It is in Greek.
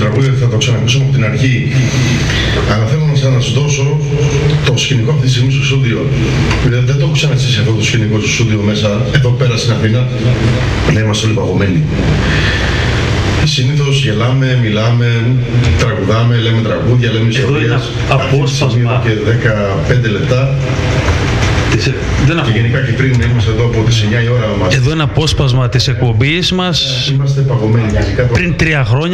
τραγούδι θα το ξανακούσουμε από την αρχή. Αλλά θέλω να σας δώσω το σκηνικό αυτή τη στιγμή στο στούντιο. Δεν το έχω ξαναζήσει αυτό το σκηνικό στο στούντιο μέσα, εδώ πέρα στην Αθήνα. Να είμαστε όλοι παγωμένοι. Συνήθως γελάμε, μιλάμε, τραγουδάμε, λέμε τραγούδια, λέμε ιστορίες. Απόσπασμα. Και 15 λεπτά. Και γενικά και πριν είμαστε εδώ από τις 9 η ώρα μας. Εδώ είναι απόσπασμα της εκπομπής μας. Είμαστε παγωμένοι. Πριν 3 χρόνια.